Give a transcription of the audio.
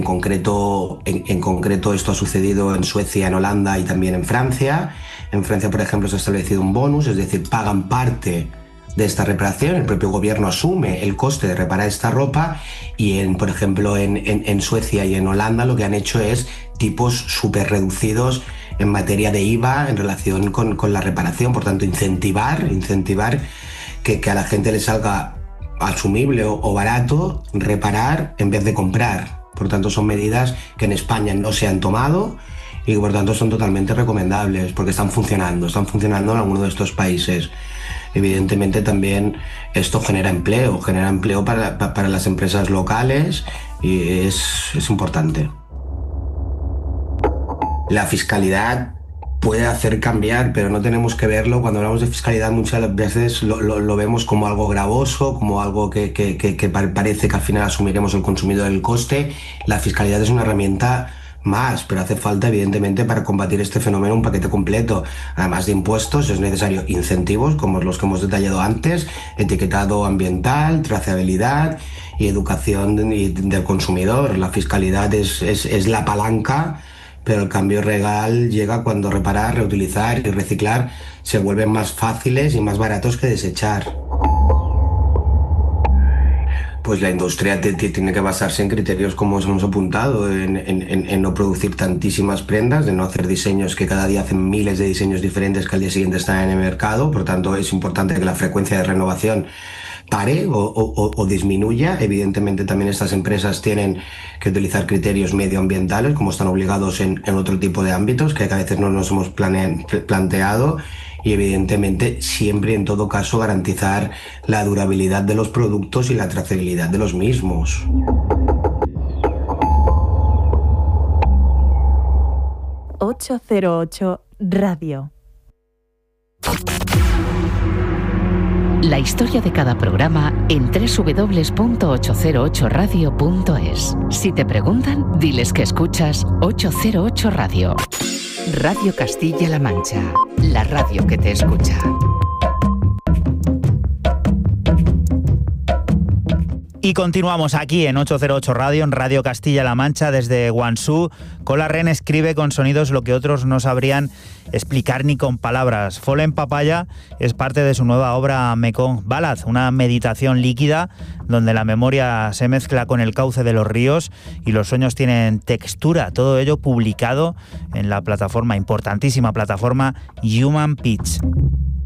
En concreto esto ha sucedido en Suecia, en Holanda y también en Francia. En Francia, por ejemplo, se ha establecido un bonus, es decir, pagan parte de esta reparación, el propio gobierno asume el coste de reparar esta ropa y, por ejemplo, en Suecia y en Holanda lo que han hecho es tipos súper reducidos en materia de IVA en relación con la reparación. Por tanto, incentivar que a la gente le salga asumible o barato reparar en vez de comprar. Por tanto, son medidas que en España no se han tomado y que por tanto son totalmente recomendables porque están funcionando en alguno de estos países. Evidentemente también esto genera empleo para las empresas locales y es importante. La fiscalidad puede hacer cambiar, pero no tenemos que verlo. Cuando hablamos de fiscalidad muchas veces lo vemos como algo gravoso, como algo que parece que al final asumiremos el consumidor el coste. La fiscalidad es una herramienta más, pero hace falta evidentemente para combatir este fenómeno un paquete completo. Además de impuestos es necesario incentivos como los que hemos detallado antes, etiquetado ambiental, trazabilidad y educación del consumidor. La fiscalidad es la palanca, pero el cambio real llega cuando reparar, reutilizar y reciclar se vuelven más fáciles y más baratos que desechar. Pues la industria tiene que basarse en criterios como os hemos apuntado, en no producir tantísimas prendas, de no hacer diseños que cada día hacen miles de diseños diferentes que al día siguiente están en el mercado. Por tanto, es importante que la frecuencia de renovación pare o disminuya. Evidentemente también estas empresas tienen que utilizar criterios medioambientales como están obligados en otro tipo de ámbitos que a veces no nos hemos planteado. Y evidentemente siempre en todo caso garantizar la durabilidad de los productos y la trazabilidad de los mismos. ...808 Radio. La historia de cada programa en www.808radio.es. Si te preguntan, diles que escuchas 808 Radio. Radio Castilla-La Mancha, la radio que te escucha. Y continuamos aquí en 808 Radio, en Radio Castilla-La Mancha, desde Guangzhou. Cola Ren escribe con sonidos lo que otros no sabrían explicar ni con palabras. Fallen Papaya es parte de su nueva obra Mekong Ballad, una meditación líquida donde la memoria se mezcla con el cauce de los ríos y los sueños tienen textura. Todo ello publicado en la plataforma, importantísima plataforma Human Pitch.